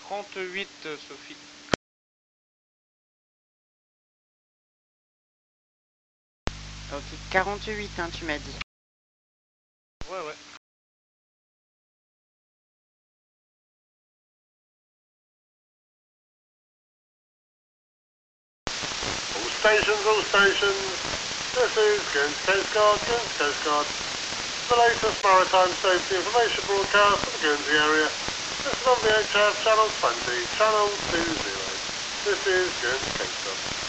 38, Sophie. Ok, 48, hein, tu m'as dit. Ouais, ouais. All stations. This is Guernsey Coast Guard, Guernsey Coast Guard. The latest maritime safety information broadcast from the Guernsey area. This is on VHF Channel 20, Channel 20. This is Guernsey Coast Guard.